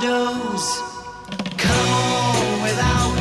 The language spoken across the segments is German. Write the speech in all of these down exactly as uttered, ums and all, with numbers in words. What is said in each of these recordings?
shadows. Come on without,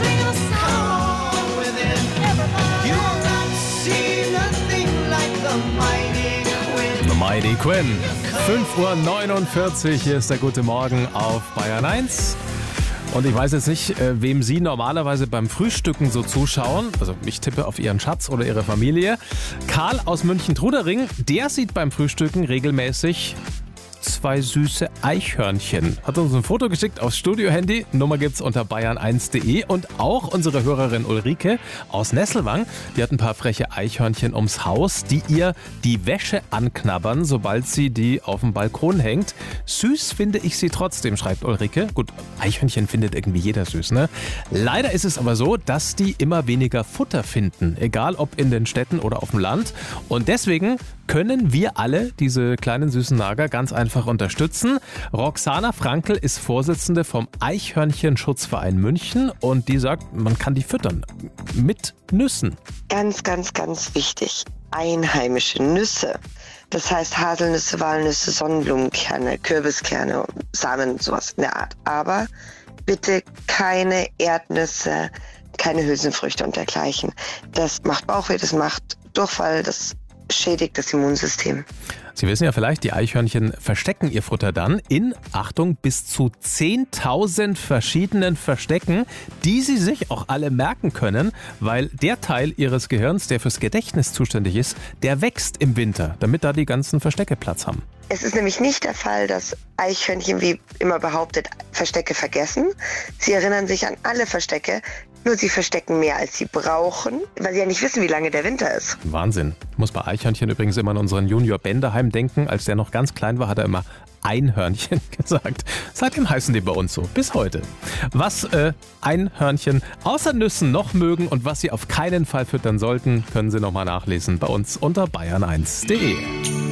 come on within. You will not see nothing like the mighty Quinn. The Mighty Quinn. fünf Uhr neunundvierzig, hier ist der Gute Morgen auf Bayern eins. Und ich weiß jetzt nicht, wem Sie normalerweise beim Frühstücken so zuschauen. Also ich tippe auf Ihren Schatz oder Ihre Familie. Karl aus München-Trudering, der sieht beim Frühstücken regelmäßig zwei süße Eichhörnchen. Hat uns ein Foto geschickt aufs Studio-Handy. Nummer gibt's unter bayern eins punkt de. Und auch unsere Hörerin Ulrike aus Nesselwang, die hat ein paar freche Eichhörnchen ums Haus, die ihr die Wäsche anknabbern, sobald sie die auf dem Balkon hängt. Süß finde ich sie trotzdem, schreibt Ulrike. Gut, Eichhörnchen findet irgendwie jeder süß, ne? Leider ist es aber so, dass die immer weniger Futter finden, egal ob in den Städten oder auf dem Land. Und deswegen können wir alle diese kleinen süßen Nager ganz einfach unterstützen. Roxana Frankl ist Vorsitzende vom Eichhörnchenschutzverein München und die sagt, man kann die füttern mit Nüssen. Ganz, ganz, ganz wichtig. Einheimische Nüsse. Das heißt Haselnüsse, Walnüsse, Sonnenblumenkerne, Kürbiskerne, Samen, sowas in der Art. Aber bitte keine Erdnüsse, keine Hülsenfrüchte und dergleichen. Das macht Bauchweh, das macht Durchfall, das schädigt das Immunsystem. Sie wissen ja vielleicht, die Eichhörnchen verstecken ihr Futter dann in, Achtung, bis zu zehntausend verschiedenen Verstecken, die sie sich auch alle merken können, weil der Teil ihres Gehirns, der fürs Gedächtnis zuständig ist, der wächst im Winter, damit da die ganzen Verstecke Platz haben. Es ist nämlich nicht der Fall, dass Eichhörnchen, wie immer behauptet, Verstecke vergessen. Sie erinnern sich an alle Verstecke, nur sie verstecken mehr, als sie brauchen, weil sie ja nicht wissen, wie lange der Winter ist. Wahnsinn. Ich muss bei Eichhörnchen übrigens immer an unseren Junior Benderheim denken. Als der noch ganz klein war, hat er immer Einhörnchen gesagt. Seitdem heißen die bei uns so, bis heute. Was äh, Einhörnchen außer Nüssen noch mögen und was sie auf keinen Fall füttern sollten, können Sie nochmal nachlesen bei uns unter bayern eins punkt de.